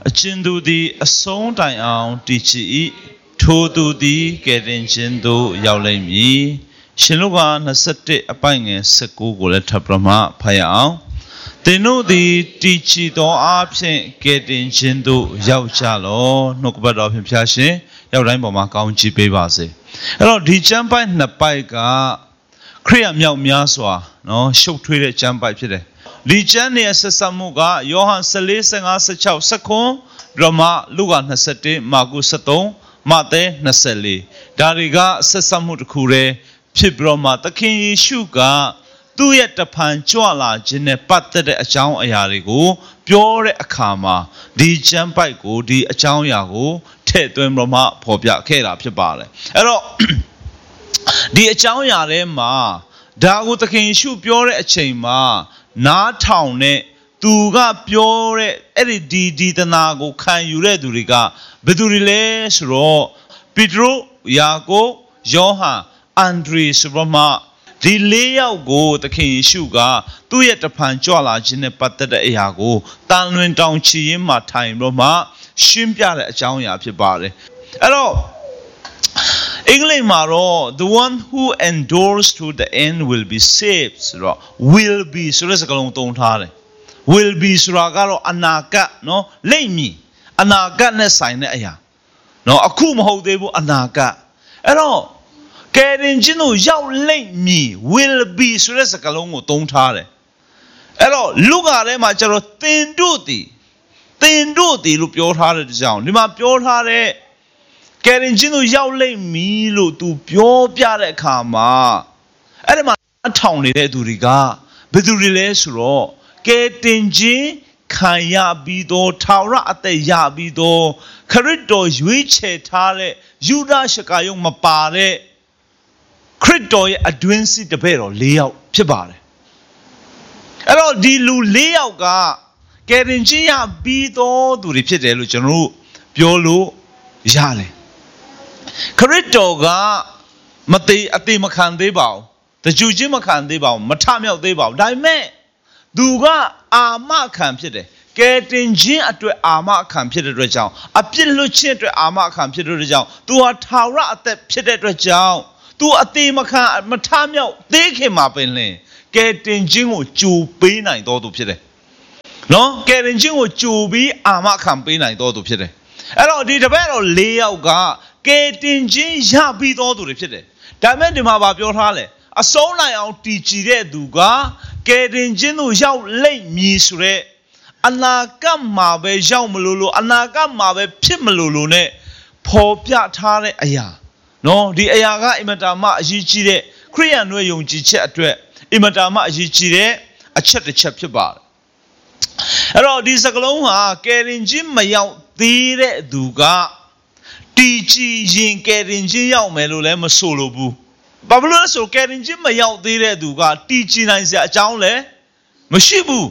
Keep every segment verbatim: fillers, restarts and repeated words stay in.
အချင်းသူသည်အဆုံးတိုင်အောင်တည်ချ၏ထိုသူသည်ကယ်တင်ခြင်းသို့ရောက်လိမ့်မည်ရှင်လုကာtwenty-oneအပိုင်ငယ်nineteenကိုလည်းထပ်ပြမဖတ်ရအောင်သင်တို့သည်တည်ချသောအားဖြင့်ကယ်တင်ခြင်းသို့ရောက်ကြလောနှုတ်ကပတ်တော်ဖြင့်ဖျားရှင်ရောက်တိုင်းပေါ်မှာကောင်းချီးပေးပါစေအဲ့တော့ဒီကျမ်းပိုက်နှစ်ပိုက်ကခရိယာမြောက်များစွာနော်ရှုပ်ထွေးတဲ့ကျမ်းပိုက်ဖြစ်တယ်ဒီကျမ်းရဲ့ဆက်ဆက်မှုကယောဟန်fourteen, fifteen, sixteenဒရမလုကာtwenty-oneမာကုthirteenမဿဲtwenty-fourဒါတွေကဆက်ဆက်မှုတစ်ခုတည်းဖြစ်ပြီးတော့မှသခင်ယေရှုကသူ့ရဲ့တဖန်ကြွလာခြင်းနဲ့ပတ်သက်တဲ့အကြောင်းအရာတွေကိုပြောတဲ့အခါမှာဒီကျမ်းပိုက်ကိုဒီအကြောင်းအရာကိုထည့်သွင်းပြီးတော့မှဖော်ပြခဲ့တာဖြစ်ပါတယ်အဲ့တော့ဒီအကြောင်းအရာထဲမှာဒါကိုသခင်ယေရှုပြောတဲ့အချိန်မှာနားထောင်တဲ့သူကပြောတဲ့အဲ့ဒီဒီဒီတနာကိုခံယူတဲ့သူတွေကဘယ်သူတွေလဲဆိုတော့ပေတရုယာကုပ်ယောဟန်အန်ဒရီဆိုတော့မှဒီလေးယောက်ကိုသခင်ယေရှုကသူ့ရဲ့တဖန်ကြွလာခြင်းနဲ့ပတ်သက်တဲ့အရာကိုတန်လွင်တောင်ချီရင်မှာထိုင်တော့မှရှင်းပြတဲ့အကြောင်းအရာဖြစ်ပါတယ်အဲ့တော့အင်္ဂလိပ်မှာတော့ the one who endures to the end will be saved ဆိုတော့ will be ဆိုတဲ့စကားလုံးသုံးထားတယ် will be ဆိုတာကတော့အနာဂတ်နော်လိမ့်မည်အနာဂတ်နဲ့ဆိုင်တဲ့အရာနော်အခုမဟုတ်သေးဘူးအနာဂတ်အဲ့တော့ကယ်တင်ခြင်းကိုရောက်လိမ့်မည် will be ဆိုတဲ့စကားလုံးကိုသုံးထားတယ်အဲ့တော့လူကထဲမှာကျတော့သင်တို့သည်သင်တို့သည်လို့ပြောထားတဲ့ကြောင့်ဒီမှာပြောထားတဲ့ကယ်တင်ခြင်းကိုရောက်လိမ့်မည်လို့ तू ပြောပြတဲ့အခါမှာအဲ့ဒီမှာအထောင်နေတဲ့သူတွေကဘယ်သူတွေလဲဆိုတော့ကယ်တင်ခြင်းခံရပြီးတော့ထာဝရအသက်ရပြီးတော့ခရစ်တော်ရွေးချယ်ထားတဲ့ယူဒရှကာယုံမပါတဲ့ခရစ်တော်ရဲ့အတွင်းစီတပည့်တော်၄ယောက်ဖြစ်ပါတယ်အဲ့တော့ဒီလူ၄ယောက်ကကယ်တင်ခြင်းရပြီးတော့သူတွေဖြစ်တယ်လို့ကျွန်တော်တို့ပြောလို့ရတယ်ခရစ်တော်ကမသေးအသေးမခံသေးပါဘူးတကြူချင်းမခံသေးပါဘူးမထမြောက်သေးပါဘူးဒါပေမဲ့သူကအာမခံဖြစ်တယ်ကယ်တင်ခြင်းအတွက်အာမခံဖြစ်တဲ့အတွက်ကြောင့်အပြစ်လွတ်ခြင်းအတွက်အာမခံဖြစ်တဲ့အတွက်ကြောင့်သူဟာထာဝရအသက်ဖြစ်တဲ့အတွက်ကြောင့်သူအသေးမခံမထမြောက်သေးခင်မှာပင်လင်ကယ်တင်ခြင်းကိုကြိုပေးနိုင်တော်သူဖြစ်တယ်နော်ကယ်တင်ခြင်းကိုကြိုပြီးအာမခံပေးနိုင်တော်သူဖြစ်တယ်အဲ့တော့ဒီတပည့်တော်၄ယောက်ကကယ်တင်ခြင်းရပြီးတော်သူတွေဖြစ်တယ်ဒါပေမဲ့ဒီမှာဗာပြောထားလဲအဆုံးနိုင်အောင်တည်ကြည်တဲ့သူကကယ်တင်ခြင်းတို့ရောက်လိမ့်မည်ဆိုတဲ့အနာဂတ်မှာပဲရောက်မလို့လို့အနာဂတ်မှာပဲဖြစ်မလို့လို့ ਨੇ ပေါ်ပြထားတဲ့အရာနော်ဒီအရာကအင်မတာမှအရေးကြီးတဲ့ခရိယန်တို့ယုံကြည်ချက်အတွက်အင်မတာမှအရေးကြီးတဲ့အချက်တစ်ချက်ဖြစ်ပါတယ်အဲ့တော့ဒီစကလုံးဟာကယ်တင်ခြင်းမရောက်သေးတဲ့သူကတည်ကြည်ရင်ကယ်တင်ခြင်းရောက်မယ်လို့လည်းမဆိုလိုဘူးဘာလို့လဲဆိုကယ်တင်ခြင်းမရောက်သေးတဲ့သူကတည်ကြည်နိုင်စရာအကြောင်းလည်းမရှိဘူး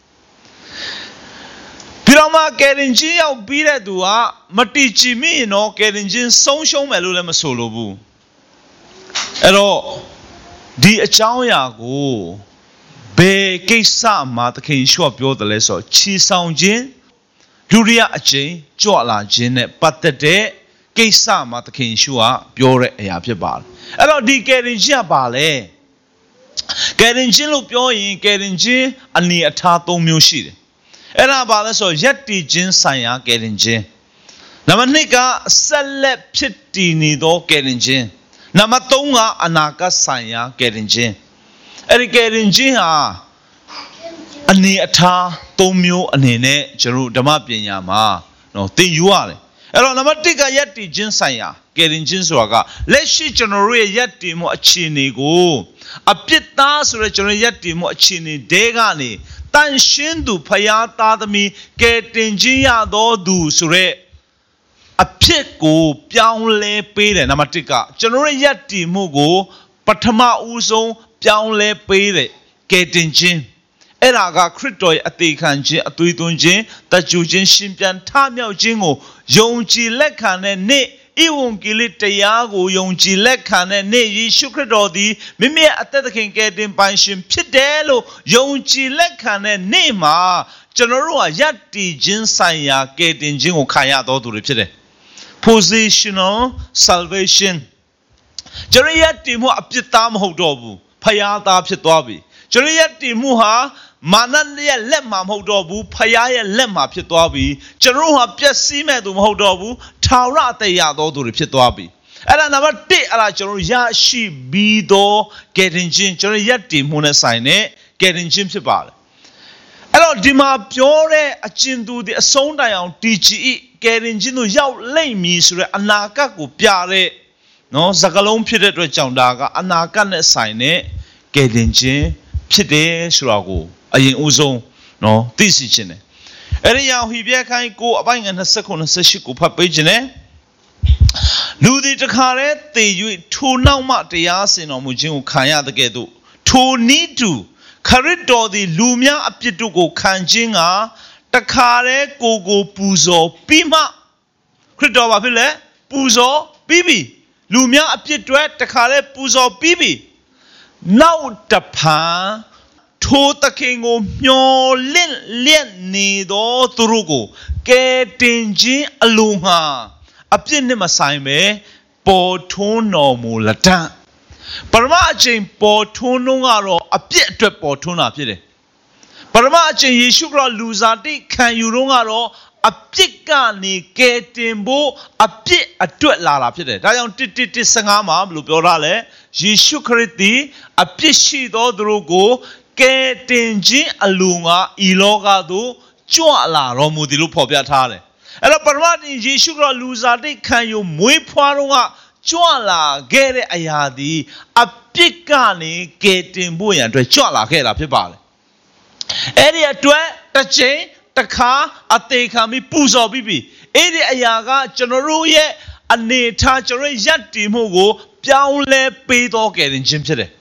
ဒီတော့မှကယ်တင်ခြင်းရောက်ပြီးတဲ့သူကမတည်ကြည်မိရင်တော့ကယ်တင်ခြင်းဆုံးရှုံးမယ်လို့လည်းမဆိုလိုဘူးအဲ့တော့ဒီအကြောင်းအရာကိုဘယ်ကိစ္စမှာသခင်ယေရှုပြောတယ်လဲဆိုတော့ချီဆောင်ခြင်းဒုတိယအကျင့်ကြွလာခြင်းနဲ့ပတ်သက်တဲ့ကိစ္စမှာသခင်ယေရှုကပြောတဲ့အရာဖြစ်ပါတယ်အဲ့တော့ဒီကယ်တင်ခြင်းကပါလေကယ်တင်ခြင်းလို့ပြောရင်ကယ်တင်ခြင်းအနေအထား၃မျိုးရှိတယ်အဲ့ဒါပါလဲဆိုယက်တီခြင်းဆိုင်ရာကယ်တင်ခြင်းနံပါတ်၂ကဆက်လက်ဖြစ်တည်နေသောကယ်တင်ခြင်းနံပါတ်၃ကအနာဂတ်ဆိုင်ရာကယ်တင်ခြင်းအဲ့ဒီကယ်တင်ခြင်းဟာအနေအထား၃မျိုးအနေနဲ့ကျွန်တော်ဓမ္မပညာမှာနော်သင်ယူရတယ်အဲ့တော့နံပါတ်၁ကယက်တီခြင်းဆိုင်ရာကယ်တင်ခြင်းဆိုတာကလက်ရှိကျွန်တော်တို့ရဲ့ယက်တီမှုအခြေအနေကိုအပြစ်သားဆိုတဲ့ကျွန်တော်ယက်တီမှုအခြေအနေတဲကနေတန်ရှင်းသူဖျားသားသမီးကယ်တင်ခြင်းရသောသူဆိုတဲ့အဖြစ်ကိုပြောင်းလဲပေးတယ်နံပါတ်၁ကကျွန်တော်ရဲ့ယက်တီမှုကိုပထမဦးဆုံးပြောင်းလဲပေးတယ်ကယ်တင်ခြင်းအဲ့ဒါကခရစ်တော်ရဲ့အသေးခံခြင်းအသွေးသွင်းခြင်းတကြူခြင်းရှင်ပြန်ထမြောက်ခြင်းကိုယုံကြည်လက်ခံတဲ့နေ့ဧဝံဂေလိတရားကိုယုံကြည်လက်ခံတဲ့နေ့ယေရှုခရစ်တော်သည်မိမိရဲ့အသက်သခင်ကယ်တင်ပိုင်ရှင်ဖြစ်တယ်လို့ယုံကြည်လက်ခံတဲ့နေ့မှာကျွန်တော်တို့ကယက်တီချင်းဆိုင်ရာကယ်တင်ခြင်းကိုခံရတော်သူတွေဖြစ်တယ် positional salvation ကျွန်တော်ယက်တီမှုအပြစ်သားမဟုတ်တော့ဘူးဖယားသားဖြစ်သွားပြီကျွန်တော်ယက်တီမှုဟာမာနရဲ့လက်မှာမဟုတ်တော့ဘူးဖယားရဲ့လက်မှာဖြစ်သွားပြီကျွန်တော်ဟာပျက်စီးမဲ့သူမဟုတ်တော့ဘူးထာဝရအသက်ရတော်သူတွေဖြစ်သွားပြီအဲ့ဒါနံပါတ်oneအဲ့ဒါကျွန်တော်ရရှိပြီးတော့ကယ်တင်ခြင်းကျွန်တော်ယက်တီမှုနဲ့ဆိုင်တဲ့ကယ်တင်ခြင်းဖြစ်ပါတယ်အဲ့တော့ဒီမှာပြောတဲ့အကျဉ်သူဒီအဆုံးတိုင်အောင်တည်ကြည်ကယ်တင်ခြင်းတို့ရောက်လိမ့်မည်ဆိုတဲ့အနာဂတ်ကိုပြတဲ့နော်စကားလုံးဖြစ်တဲ့အတွက်ကြောင့်ဒါကအနာဂတ်နဲ့ဆိုင်တဲ့ကယ်တင်ခြင်းဖြစ်တယ်ဆိုတာကိုအရင်ဦးဆုံးနော်သိရှိခြင်းတယ်အဲ့ဒီအောင်ဟိပြဲခိုင်းကိုအပိုင်းငယ်twenty-nine twenty-eightကိုဖတ်ပေးခြင်းတယ်လူဒီတခါတည်းသေ၍ထိုနောက်မှတရားစင်တော်မူခြင်းကိုခံရတဲ့ကဲ့သို့ထိုနည်းတူခရစ်တော်သည်လူများအပြစ်တို့ကိုခံခြင်းကတခါတည်းကိုကိုပူဇော်ပြီးမှခရစ်တော်ဘာဖြစ်လဲပူဇော်ပြီးပြီလူများအပြစ်တွေတခါတည်းပူဇော်ပြီးပြီနောက်တဖန်ထိုသခင်ကိုမျှော်လင့်လျက်နေသောသူတို့ကိုကယ်တင်ခြင်းအလိုငှာအပြစ်နဲ့မဆိုင်ပဲပေါ်ထွန်းတော်မူလတံ့ပရမအချင်းပေါ်ထွန်းလုံးကတော့အပြစ်အတွက်ပေါ်ထွန်းတာဖြစ်တယ်ပရမအချင်းယေရှုခရစ်လူစားတိခံယူတော့ကတော့အပြစ်ကနေကယ်တင်ဖို့အပြစ်အတွက်လာတာဖြစ်တယ်ဒါကြောင့်one one fifteenမှာဘယ်လိုပြောထားလဲယေရှုခရစ်သည်အပြစ်ရှိသောသူတို့ကိုကယ်တင်ခြင်းအလိုငှာဤလောကသို့ကြွလာတော်မူသည်လို့ဖော်ပြထားတယ်အဲ့တော့ပရမတ်ယေရှုခရစ်လူစားတိခံယူမွေးဖွားတော့ကကြွလာခဲ့တဲ့အရာသည်အပြစ်ကနေကယ်တင်ဖို့ရန်အတွက်ကြွလာခဲ့တာဖြစ်ပါတယ်အဲ့ဒီအတွက်တစ်ချိန်တစ်ခါအသေးခံပြီးပူဇော်ပြီးပြီအဲ့ဒီအရာကကျွန်တော်တို့ရဲ့အနေထားကျွန်တော်ရဲ့ယက်တီမှုကိုပြောင်းလဲပေးတော့ကယ်တင်ခြင်းဖြစ်တယ်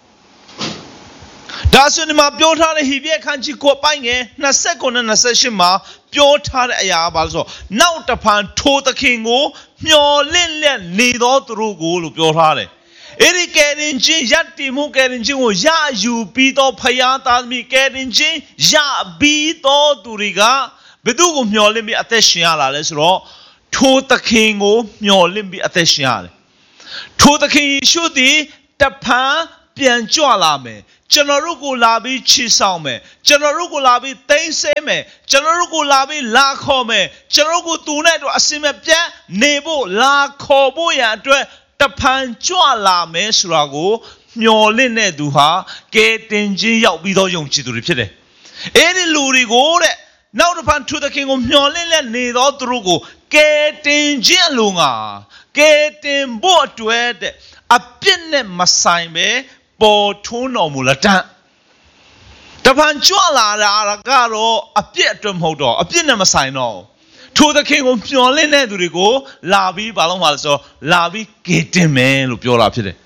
ဒါဆိုဒီမှာပြောထားတဲ့ဟိပြဲခန်းကြီးကိုပိုင်းငယ်twenty-nine twenty-eightမှာပြောထားတဲ့အရာပါလို့ဆိုနောက်တဖန်ထိုသခင်ကိုမျှော်လင့်လျက်နေသောသူတို့ကိုလို့ပြောထားတယ်အဲ့ဒီကယ်တင်ခြင်းယက်တီမှုကယ်တင်ခြင်းကိုရယူပြီးတော့ဖယားသားသမီးကယ်တင်ခြင်းရပြီးတော့သူတွေကဘယ်သူကိုမျှော်လင့်ပြီးအသက်ရှင်ရလာလဲဆိုတော့ထိုသခင်ကိုမျှော်လင့်ပြီးအသက်ရှင်ရတယ်ထိုသခင်ယေရှုသည်တဖန်ပြန်ကြွလာမယ်ကျွန်တော်တို့ကိုလာပြီးချီဆောင်မယ်ကျွန်တော်တို့ကိုလာပြီးသိမ်းဆဲမယ်ကျွန်တော်တို့ကိုလာပြီးလာခေါ်မယ်ကျွန်တော်တို့ကိုသူနဲ့တော့အစင်မပြတ်နေဖို့လာခေါ်ဖို့ရန်အတွက်တဖန်ကြွလာမယ်ဆိုတာကိုမျှော်လင့်တဲ့သူဟာကယ်တင်ခြင်းရောက်ပြီးတော့ယုံကြည်သူတွေဖြစ်တယ်အဲ့ဒီလူတွေကိုတဲ့နောက်တဖန်သူသခင်ကိုမျှော်လင့်လက်နေသောသူတို့ကိုကယ်တင်ခြင်းအလိုငှာကယ်တင်ဖို့အတွက်တဲ့အပြစ်နဲ့မဆိုင်ပဲပေါ်ထွန်းတော်မူလတံ့တဖန်ကြွလာတာကတော့အပြစ်အတွက်မဟုတ်တော့အပြစ်နဲ့မဆိုင်တော့ထိုသခင်ကိုမျှော်လင့်တဲ့သူတွေကိုလာပြီးဘာလို့မှလဲဆိုတော့လာပြီးကယ်တင်မယ်လို့ပြောတာဖြစ်တယ်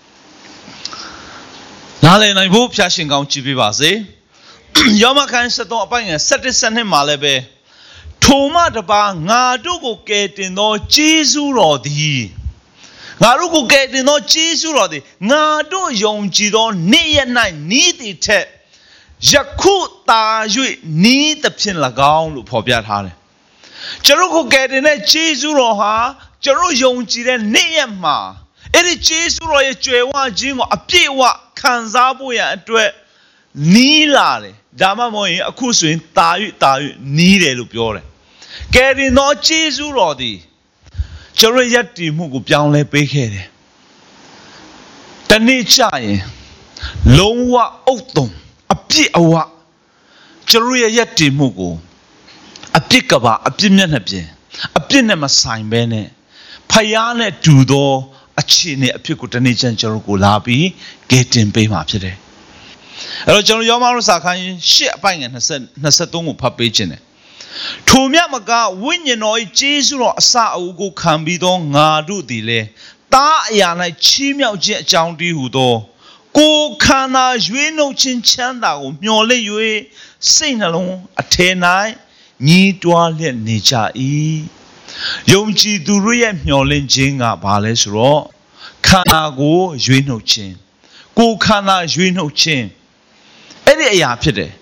နားလည်နိုင်ဖို့ဖျားရှင်ကောင်းကြည့်ပေးပါစေယောမခန်းsevenအပိုင်းငယ်seventeenမှာလည်းပဲထိုမှတပါငါတို့ကိုကယ်တင်သောယေရှုတော်သည်ငါတို့ကိုကယ်တင်သောယေရှုတော်သည်ငါတို့ယုံကြည်သောနေ့ရက်၌နီးသည်ထက်ယခုသာ၍နီးသဖြင့်၎င်းလို့ဖော်ပြထားတယ်ကျွန်တော်ကိုကယ်တင်တဲ့ယေရှုတော်ဟာကျွန်တော်ယုံကြည်တဲ့နေ့ရက်မှာအဲ့ဒီယေရှုတော်ရဲ့ကြွယ်ဝခြင်းကိုအပြည့်အဝခံစားဖို့ရန်အတွက်နီးလာတယ်ဒါမှမဟုတ်ရင်အခုဆိုရင်တာ၍တာ၍နီးတယ်လို့ပြောတယ်ကယ်တင်သောယေရှုတော်သည်ကျွန်တော်ယက်တီမှုကိုပြောင်းလဲပေးခဲ့တယ်တနေ့ကျရင်လုံးဝအုတ်တုံအပြည့်အဝကျွန်တော်ရဲ့ယက်တီမှုကိုအပြစ်ကပါအပြစ်မျက်နှာပြင်အပြစ်နဲ့မဆိုင်ဘဲနဲ့ဖယားနဲ့တူသောအခြေအနေအဖြစ်ကိုတနေ့ကျရင်ကျွန်တော်ကိုလာပြီးကယ်တင်ပေးမှာဖြစ်တယ်အဲ့တော့ကျွန်တော်ယောမရုစာခန်းeightအပိုင်းငယ်twenty-threeကိုဖတ်ပေးခြင်းတယ်ထိုမြတ်မကဝိညာဉ်တော်၏ကျေးဇူးတော်အစအဦးကိုခံပြီးသောငါတို့သည်လည်းတားအရာ၌ချီးမြှောက်ခြင်းအကြောင်းတည်းဟူသောကိုယ်ခန္ဓာရွေးနှုတ်ခြင်းချမ်းသာကိုမျှော်လင့်၍စိတ်နှလုံးအထည်၌ညီးတွားလျက်နေကြ၏ယုံကြည်သူတို့ရဲ့မျှော်လင့်ခြင်းကဘာလဲဆိုတော့ခန္ဓာကိုရွေးနှုတ်ခြင်းကိုယ်ခန္ဓာရွေးနှုတ်ခြင်းအဲ့ဒီအရာဖြစ်တယ်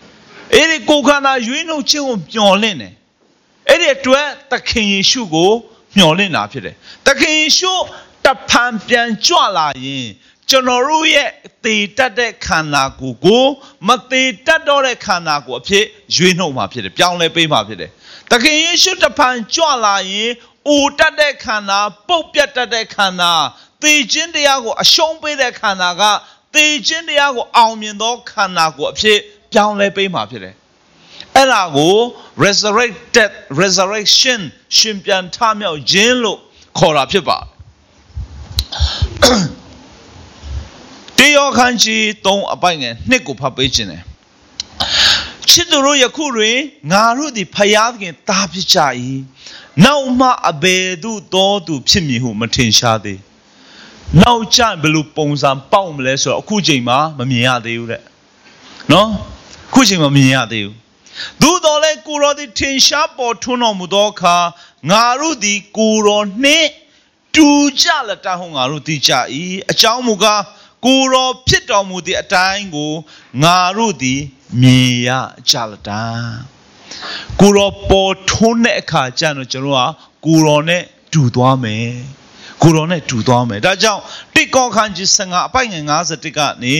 အဲ့ဒီကိုခန္ဓာရွေးနှုတ်ခြင်းကိုမျှော်လင့်တယ်အဲ့ဒီအတွက်သခင်ယေရှုကိုမျှော်လင့်တာဖြစ်တယ်သခင်ယေရှုတဖန်ပြန်ကြွလာရင်ကျွန်တော်တို့ရဲ့သေတတ်တဲ့ခန္ဓာကိုယ်ကိုမသေတတ်တော့တဲ့ခန္ဓာကိုယ်အဖြစ်ရွေးနှုတ်မှာဖြစ်တယ်ပြောင်းလဲပေးမှာဖြစ်တယ်သခင်ယေရှုတဖန်ကြွလာရင်အိုတတ်တဲ့ခန္ဓာပုတ်ပြတ်တတ်တဲ့ခန္ဓာသေခြင်းတရားကိုအရှုံးပေးတဲ့ခန္ဓာကသေခြင်းတရားကိုအောင်မြင်သောခန္ဓာကိုယ်အဖြစ်ပြောင်းလဲပေးမှာဖြစ်တယ်အဲ့ဒါကို resurrected resurrection ရှင်ပြန်ထမြောက်ခြင်းလို့ခေါ်တာဖြစ်ပါတယ်တေယောခန်းကြီးသုံးအပိုင်ငယ်နှစ်ကိုဖတ်ပေးခြင်းတယ်ချစ်သူတို့ယခုတွင်ငါတို့သည်ဖယားသခင်သားဖြစ်ကြ၏နောက်မှအဘယ်သို့သောသူဖြစ်မည်ဟုမထင်ရှားသေးနောက်ကျဘယ်လိုပုံစံပေါက်မလဲဆိုတော့အခုချိန်မှာမမြင်ရသေးဘူးတဲ့နော်အခုချိန်မှာမမြင်ရသေးဘူးသို့တော်လည်းကိုတော်သည်ထင်ရှားပေါ်ထွန်းတော်မူသောအခါငါတို့သည်ကိုတော်နှင့်တူကြလက်တဟုငါတို့သိကြ၏အကြောင်းမူကားကိုတော်ဖြစ်တော်မူသည့်အတိုင်းကိုငါတို့သည်မြင်ရကြလက်တကိုတော်ပေါ်ထွန်းတဲ့အခါကျတော့ကျွန်တော်ကကိုတော်နဲ့တူသွားမယ်ကိုတော်နဲ့တူသွားမယ်ဒါကြောင့်တိကောခန်းကြီး15အပိုင်ငယ်51ကနေ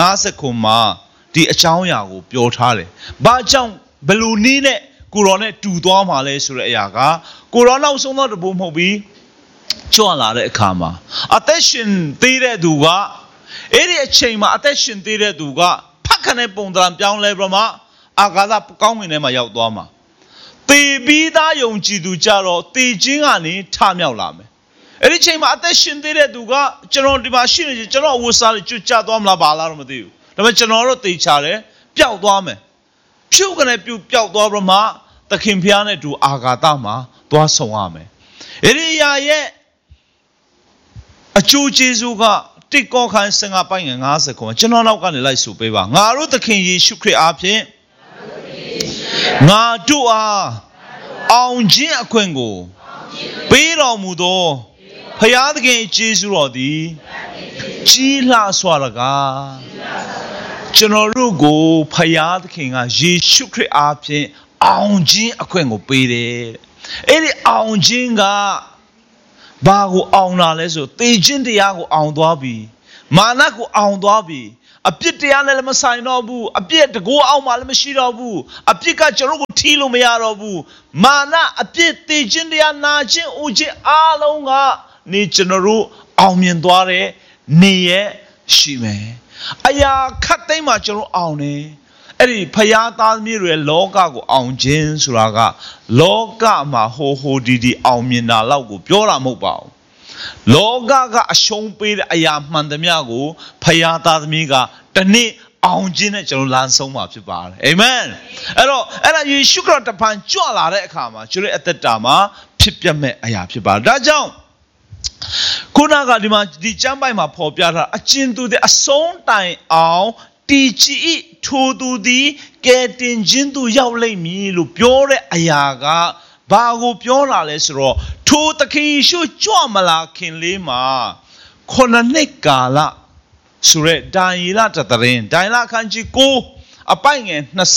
59မှာဒီအကြောင်းအရာကိုပြောထားတယ်ဘာကြောင့်ဘယ်လိုနည်းနဲ့ကိုတော်နဲ့တူသွားမှာလဲဆိုတဲ့အရာကကိုတော်နောက်ဆုံးသောတပူမဟုတ်ပြီးကြွလာတဲ့အခါမှာအသက်ရှင်သေးတဲ့သူကအဲ့ဒီအချိန်မှာအသက်ရှင်သေးတဲ့သူကဖက်ခနဲ့ပုံသဏ္ဍာန်ပြောင်းလဲပြမအာကာသကောင်းကင်ထဲမှာရောက်သွားမှာသေပြီးသားယုံကြည်သူကြတော့သေခြင်းကနေထမြောက်လာမယ်အဲ့ဒီချိန်မှာအသက်ရှင်သေးတဲ့သူကကျွန်တော်ဒီမှာရှိနေကျွန်တော်အဝတ်စားတွေကျွတ်ကျသွားမလားဘာလားတော့မသိဘူးဒါပေမဲ့ကျွန်တော်တို့သေချာတယ်ပျောက်သွားမယ်ဖြုတ်ကနေပြုတ်ပျောက်သွားပြမသခင်ဖျားနဲ့တူအာကာသမှာသွားဆုံရမယ်အဲ့ဒီရာရဲ့အကျိုးကျေးဇူးကတိကောခန်း15ပိုင်းငယ်50ကိုကျွန်တော်နောက်ကနေလိုက်ဆိုပေးပါငါတို့သခင်ယေရှုခရစ်အားဖြင့်ငါတို့အားအောင်ခြင်းအခွင့်ကိုပေးတော်မူသောဖျားသခင်ယေရှုတော်သည်ကြီးလှစွာကားကျွန်တော်တို့ကိုဖယားသခင်ကယေရှုခရစ်အားဖြင့်အောင်ခြင်းအခွင့်ကိုပေးတယ်အဲ့ဒီအောင်ခြင်းကဘာကိုအောင်လာလဲဆိုသေခြင်းတရားကိုအောင်သွားပြီမာနကိုအောင်သွားပြီအပြစ်တရားနဲ့လည်းမဆိုင်တော့ဘူးအပြစ်တကူအောင်မှလည်းမရှိတော့ဘူးအပြစ်ကကျွန်တော်ကိုထီးလို့မရတော့ဘူးမာနအပြစ်သေခြင်းတရားနာခြင်းဦးခြင်းအားလုံးကနေကျွန်တော်တို့အောင်မြင်သွားတဲ့နေရရှိမယ်အရာခတ်သိမ်းမှကျွန်တော်အောင်တယ်အဲ့ဒီဖယားသားသမီးတွေလောကကိုအောင်ခြင်းဆိုတာကလောကမှာဟိုဟိုဒီဒီအောင်မြင်တာလောက်ကိုပြောတာမဟုတ်ပါဘူးလောကကအရှုံးပေးတဲ့အရာမှန်သမျှကိုဖယားသားသမီးကတနေ့အောင်ခြင်းနဲ့ကျွန်တော်လမ်းဆုံးမှာဖြစ်ပါတယ်အာမင်အဲ့တော့အဲ့ဒါယေရှုခရစ်တဖန်ကြွလာတဲ့အခါမှာကျွန်တော်အသက်တာမှာဖြစ်ပြမဲ့အရာဖြစ်ပါတယ်ဒါကြောင့်ခုနကဒီမှာဒီကျမ်းပိုက်မှာဖော်ပြထားအကျဉ်သူတဲ့အဆုံးတိုင်အောင်တီချီထိုသူသည်ကဲတင်ခြင်းသူရောက်လိမ့်မည်လို့ပြောတဲ့အရာကဘာကိုပြောလာလဲဆိုတော့ထိုသခင်ယေရှုကြွမလာခင်လေးမှာခုနှစ်နှစ်ကာလဆိုရဲဒိုင်ယေလတသရင်ဒိုင်လအခန်းကြီးကိုအပိုင်ငယ်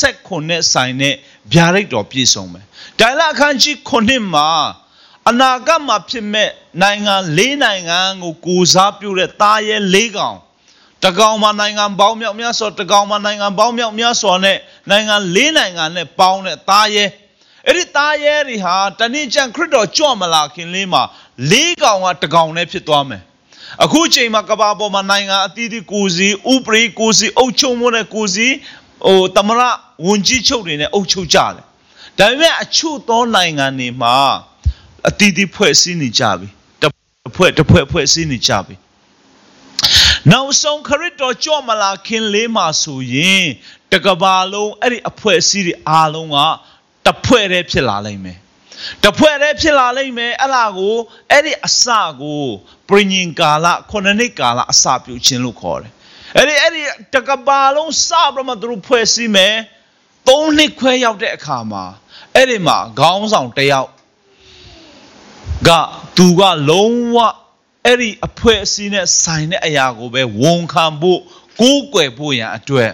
29ဆိုင်နဲ့ဗျာဒိတ်တော်ပြည့်စုံမယ်ဒိုင်လအခန်းကြီး9မှာအနာဂတ်မှာဖြစ်မဲ့နိုင်ငံလေးနိုင်ငံကိုကိုစားပြုတဲ့သားရဲလေးကောင်တကောင်မှာနိုင်ငံပေါင်းမြောက်များစွာတကောင်မှာနိုင်ငံပေါင်းမြောက်များစွာနဲ့နိုင်ငံလေးနိုင်ငံနဲ့ပေါင်းတဲ့သားရဲအဲ့ဒီသားရဲတွေဟာတနည်းကျန်ခရစ်တော်ကြွမလာခင်လေးမှာလေးကောင်ကတကောင်နဲ့ဖြစ်သွားမယ်အခုချိန်မှာကဘာပေါ်မှာနိုင်ငံအသီးသီးကိုစီဥပရိကိုစီအုပ်ချုပ်မှုနဲ့ကိုစီဟိုတမရဝန်ကြီးချုပ်တွေနဲ့အုပ်ချုပ်ကြတယ်ဒါပေမဲ့အချို့သောနိုင်ငံတွေမှာအတီးတီးဖွဲ့စည်းနေကြပြီတစ်ဖွဲ့တစ်ဖွဲ့ဖွဲ့စည်းနေကြပြီနောက်ဆုံးခရစ်တော်ကြွမလာခင်လေးမှာဆိုရင်တကဘာလုံးအဲ့ဒီအဖွဲ့အစည်းတွေအားလုံးကတစ်ဖွဲ့တည်းဖြစ်လာလိမ့်မယ်တစ်ဖွဲ့တည်းဖြစ်လာလိမ့်မယ်အဲ့ဒါကိုအဲ့ဒီအစကိုပရိညင်ကာလခုနှစ်နှစ်ကာလအစပြုခြင်းလို့ခေါ်တယ်အဲ့ဒီအဲ့ဒီတကဘာလုံးစပြမသူတို့ဖွဲ့စည်းမယ်သုံးနှစ်ခွဲရောက်တဲ့အခါမှာအဲ့ဒီမှာခေါင်းဆောင်တစ်ယောက်ကသူကလုံးဝအဲ့ဒီအဖွဲ့အစည်းနဲ့ဆိုင်တဲ့အရာကိုပဲဝန်ခံဖို့ကိုးကွယ်ဖို့ရန်အတွက်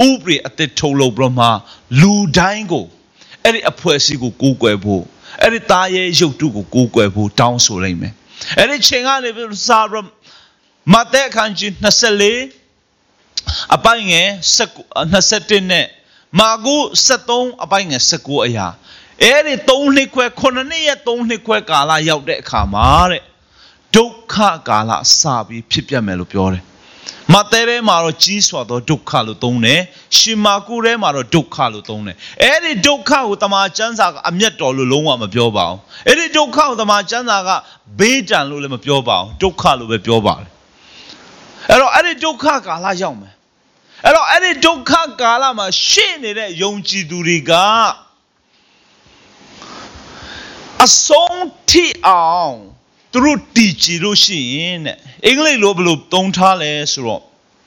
ဥပဒေအသက်ထုတ်လို့ပြမလူတိုင်းကိုအဲ့ဒီအဖွဲ့အစည်းကိုကိုးကွယ်ဖို့အဲ့ဒီသားရဲ့ရုပ်တုကိုကိုးကွယ်ဖို့တောင်းဆိုလိုက်မယ်အဲ့ဒီချိန်ကနေစာရမဿဲအခန်းကြီး၂၄အပိုင်းငယ်၂၁နဲ့မာကု၁၃အပိုင်းငယ်၁၉အရာအဲ့ဒီ၃နှစ်ခွဲခုနှစ်ရက်၃နှစ်ခွဲကာလရောက်တဲ့အခါမှာတဲ့ဒုက္ခကာလစပြီးဖြစ်ပြမယ်လို့ပြောတယ်မဿဲထဲမှာတော့ကြီးစွာသောဒုက္ခလို့သုံးတယ်ရှင်မာကုထဲမှာတော့ဒုက္ခလို့သုံးတယ်အဲ့ဒီဒုက္ခကိုတမန်ကျမ်းစာကအမျက်တော်လို့လုံးဝမပြောပါဘူးအဲ့ဒီဒုက္ခကိုတမန်ကျမ်းစာကဘေးဒဏ်လို့လည်းမပြောပါဘူးဒုက္ခလို့ပဲပြောပါတယ်အဲ့တော့အဲ့ဒီဒုက္ခကာလရောက်မယ်အဲ့တော့အဲ့ဒီဒုက္ခကာလမှာရှေ့နေတဲ့ယုံကြည်သူတွေကအဆုံးထိအောင်သူတို့တည်ကြည်လို့ရှိရင်တဲ့အင်္ဂလိပ်လိုဘယ်လိုသုံးထားလဲဆိုတော့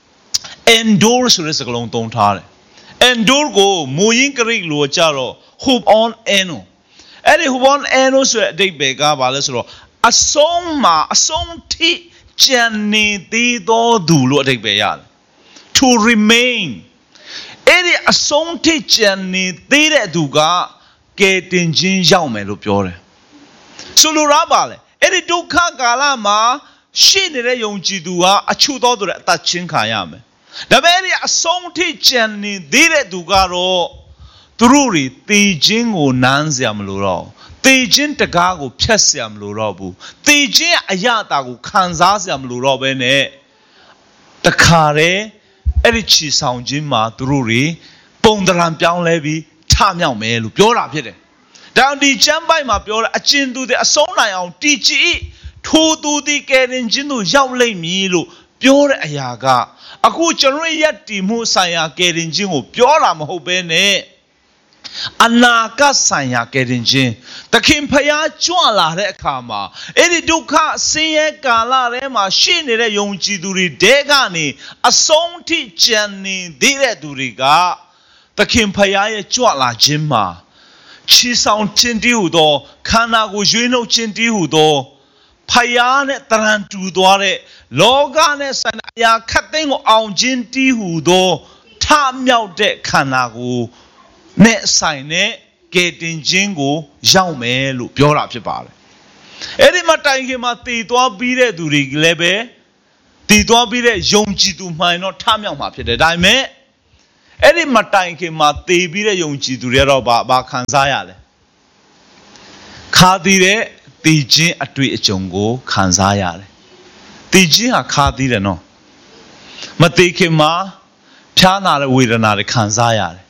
endure ဆိုတဲ့စကားလုံးသုံးထားတယ် endure ကိုမူရင်းဂရိလိုကြတော့ hope on eno အဲ့ဒီ hope on eno ဆိုတဲ့အဓိပ္ပာယ်ကဘာလဲဆိုတော့အဆုံးမှာအဆုံးထိကြံနေသေးသောသူလို့အဓိပ္ပာယ်ရတယ် to remain အဲ့ဒီအဆုံးထိကြံနေသေးတဲ့သူကကယ်တင်ခြင်းရောက်မယ်လို့ပြောတယ်ဆိုလိုတာပါလေအဲ့ဒီဒုက္ခကာလမှာရှေ့နေတဲ့ယုံကြည်သူဟာအချူတော်သူတဲ့အသက်ချင်းခံရမယ်ဒါပေမဲ့အဲ့ဒီအဆုံးထိကြံနေသေးတဲ့သူကတော့သူတို့တွေတေခြင်းကိုနမ်းစရာမလိုတော့တေခြင်းတကားကိုဖြတ်စရာမလိုတော့ဘူးတေခြင်းအရတာကိုခံစားစရာမလိုတော့ဘဲနဲ့တခါတည်းအဲ့ဒီချီဆောင်ခြင်းမှာသူတို့တွေပုံတရံပြောင်းလဲပြီးထမြောက်မယ်လို့ပြောတာဖြစ်တယ်ဒါဒီကျမ်းပိုက်မှာပြောတာအကျဉ်သူတွေအဆုံးနိုင်အောင်တည်ကြည်ထိုသူဒီကယ်တင်ခြင်းတို့ရောက်လိမ့်မည်လို့ပြောတဲ့အရာကအခုကျွန်တော်ရဲ့တည်မှုဆိုင်ရာကယ်တင်ခြင်းကိုပြောတာမဟုတ်ဘဲနဲ့အနာဂတ်ဆိုင်ရာကယ်တင်ခြင်းသခင်ဖျားကြွလာတဲ့အခါမှာအဲ့ဒီဒုက္ခဆင်းရဲကာလထဲမှာရှိနေတဲ့ယုံကြည်သူတွေတဲကနေအဆုံးထိကြံနေသေးတဲ့သူတွေကသခင်ဖျားရဲ့ကြွလာခြင်းမှာချီဆောင်ခြင်းတည်းဟူသောခန္ဓာကိုရွေးနှုတ်ခြင်းတည်းဟူသောဖယားနဲ့တရံတူသွားတဲ့လောကနဲ့ဆိုင်တဲ့အရာခတ်သိမ်းကိုအောင်ခြင်းတည်းဟူသောထမြောက်တဲ့ခန္ဓာကိုနဲ့ဆိုင်တဲ့ကယ်တင်ခြင်းကိုရောက်မယ်လို့ပြောတာဖြစ်ပါတယ်အဲ့ဒီမှာတိုင်ခင်မှာတည်သွားပြီးတဲ့သူတွေလည်းပဲတည်သွားပြီးတဲ့ယုံကြည်သူမှန်တော့ထမြောက်မှာဖြစ်တယ်ဒါပေမဲ့အဲ့ဒီမတိုင်ခင်မှာတည်ပြီးတဲ့ယုံကြည်သူတွေတော့ဘာဘာခံစားရလဲခါတည်တဲ့တည်ခြင်းအတွေ့အကြုံကိုခံစားရတယ်တည်ခြင်းဟာခါတည်တယ်နော်မတည်ခင်မှာဖြားနာတဲ့ဝေဒနာတွေခံစားရတယ်